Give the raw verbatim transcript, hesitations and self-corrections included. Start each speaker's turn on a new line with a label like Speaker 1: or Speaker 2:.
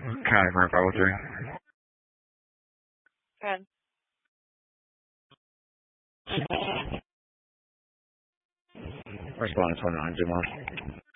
Speaker 1: County Room five oh three.
Speaker 2: Good.
Speaker 1: Responding twenty-nine, Jim Marsh.